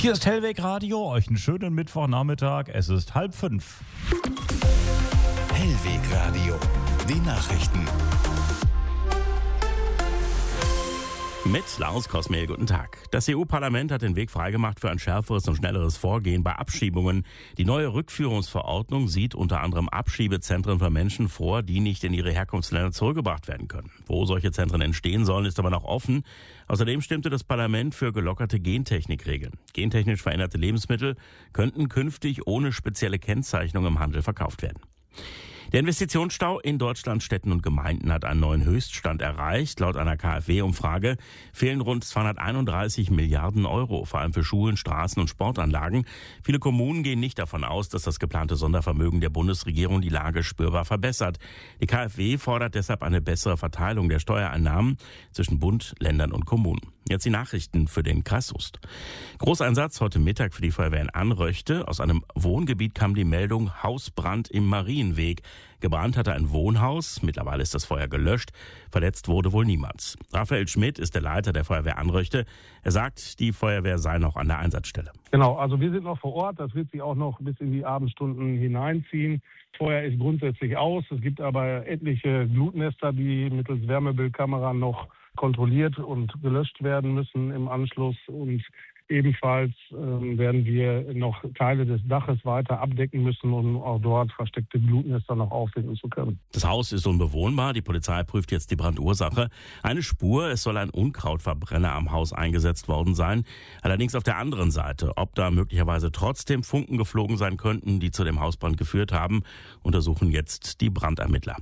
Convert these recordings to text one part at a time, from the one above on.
Hier ist Hellweg Radio, euch einen schönen Mittwochnachmittag, es ist 4:30. Hellweg Radio, die Nachrichten. Mit Lars Kosmehl, guten Tag. Das EU-Parlament hat den Weg freigemacht für ein schärferes und schnelleres Vorgehen bei Abschiebungen. Die neue Rückführungsverordnung sieht unter anderem Abschiebezentren für Menschen vor, die nicht in ihre Herkunftsländer zurückgebracht werden können. Wo solche Zentren entstehen sollen, ist aber noch offen. Außerdem stimmte das Parlament für gelockerte Gentechnikregeln. Gentechnisch veränderte Lebensmittel könnten künftig ohne spezielle Kennzeichnung im Handel verkauft werden. Der Investitionsstau in Deutschland, Städten und Gemeinden hat einen neuen Höchststand erreicht. Laut einer KfW-Umfrage fehlen rund 231 Milliarden Euro, vor allem für Schulen, Straßen und Sportanlagen. Viele Kommunen gehen nicht davon aus, dass das geplante Sondervermögen der Bundesregierung die Lage spürbar verbessert. Die KfW fordert deshalb eine bessere Verteilung der Steuereinnahmen zwischen Bund, Ländern und Kommunen. Jetzt die Nachrichten für den Kreis Soest. Großeinsatz heute Mittag für die Feuerwehr in Anröchte. Aus einem Wohngebiet kam die Meldung Hausbrand im Marienweg. Gebrannt hatte ein Wohnhaus. Mittlerweile ist das Feuer gelöscht. Verletzt wurde wohl niemand. Raphael Schmidt ist der Leiter der Feuerwehr Anröchte. Er sagt, die Feuerwehr sei noch an der Einsatzstelle. Genau, also wir sind noch vor Ort. Das wird sich auch noch bis in die Abendstunden hineinziehen. Feuer ist grundsätzlich aus. Es gibt aber etliche Glutnester, die mittels Wärmebildkamera noch kontrolliert und gelöscht werden müssen im Anschluss. Und ebenfalls werden wir noch Teile des Daches weiter abdecken müssen, um auch dort versteckte Glutnester noch auffinden zu können. Das Haus ist unbewohnbar. Die Polizei prüft jetzt die Brandursache. Eine Spur, es soll ein Unkrautverbrenner am Haus eingesetzt worden sein. Allerdings auf der anderen Seite, ob da möglicherweise trotzdem Funken geflogen sein könnten, die zu dem Hausbrand geführt haben, untersuchen jetzt die Brandermittler.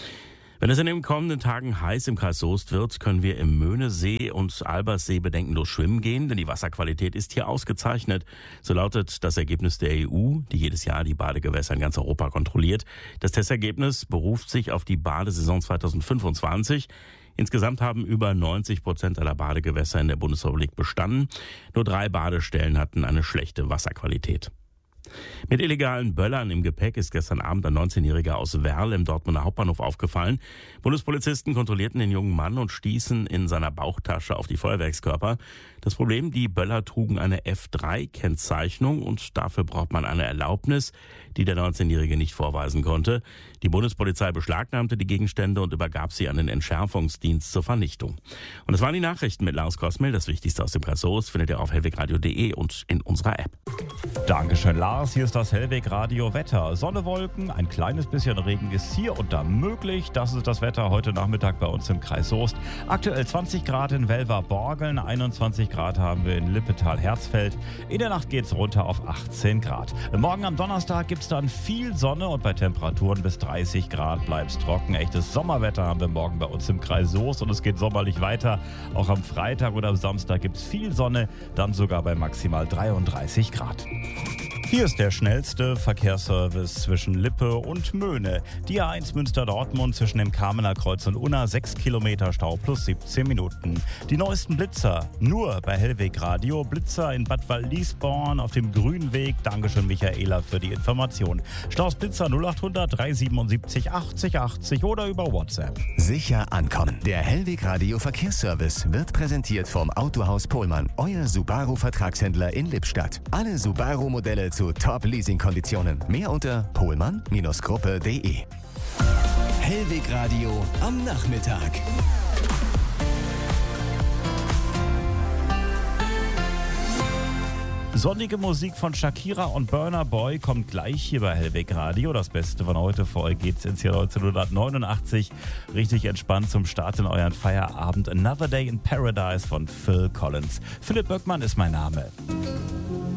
Wenn es in den kommenden Tagen heiß im Kreis Soest wird, können wir im Möhnesee und Alberssee bedenkenlos schwimmen gehen, denn die Wasserqualität ist hier ausgezeichnet. So lautet das Ergebnis der EU, die jedes Jahr die Badegewässer in ganz Europa kontrolliert. Das Testergebnis beruft sich auf die Badesaison 2025. Insgesamt haben über 90% aller Badegewässer in der Bundesrepublik bestanden. Nur 3 Badestellen hatten eine schlechte Wasserqualität. Mit illegalen Böllern im Gepäck ist gestern Abend ein 19-Jähriger aus Werl im Dortmunder Hauptbahnhof aufgefallen. Bundespolizisten kontrollierten den jungen Mann und stießen in seiner Bauchtasche auf die Feuerwerkskörper. Das Problem, die Böller trugen eine F3-Kennzeichnung und dafür braucht man eine Erlaubnis, die der 19-Jährige nicht vorweisen konnte. Die Bundespolizei beschlagnahmte die Gegenstände und übergab sie an den Entschärfungsdienst zur Vernichtung. Und das waren die Nachrichten mit Lars Kosmehl. Das Wichtigste aus dem Kreis Soest findet ihr auf hellwegradio.de und in unserer App. Dankeschön, Lars. Hier ist das Hellweg Radio Wetter. Sonne, Wolken, ein kleines bisschen Regen ist hier und da möglich. Das ist das Wetter heute Nachmittag bei uns im Kreis Soest. Aktuell 20 Grad in Welver-Borgeln, 21 Grad haben wir in Lippetal-Herzfeld. In der Nacht geht's runter auf 18 Grad. Morgen am Donnerstag gibt's dann viel Sonne und bei Temperaturen bis 30 Grad bleibt's trocken. Echtes Sommerwetter haben wir morgen bei uns im Kreis Soest und es geht sommerlich weiter. Auch am Freitag oder am Samstag gibt's viel Sonne, dann sogar bei maximal 33 Grad. Hier ist der schnellste Verkehrsservice zwischen Lippe und Möhne. Die A1 Münster-Dortmund zwischen dem Kamener Kreuz und Unna, 6 Kilometer Stau plus 17 Minuten. Die neuesten Blitzer nur bei Hellweg Radio. Blitzer in Bad Waldliesborn auf dem Grünweg. Dankeschön, Michaela, für die Information. Staus Blitzer 0800 377 80 80 oder über WhatsApp. Sicher ankommen. Der Hellweg Radio Verkehrsservice wird präsentiert vom Autohaus Pohlmann, euer Subaru-Vertragshändler in Lippstadt. Alle Subaru-Modelle zu Top-Leasing-Konditionen. Mehr unter pohlmann-gruppe.de. Hellweg Radio am Nachmittag. Sonnige Musik von Shakira und Burna Boy kommt gleich hier bei Hellweg Radio. Das Beste von heute. Für euch geht's ins Jahr 1989. Richtig entspannt zum Start in euren Feierabend. Another Day in Paradise von Phil Collins. Philipp Böckmann ist mein Name.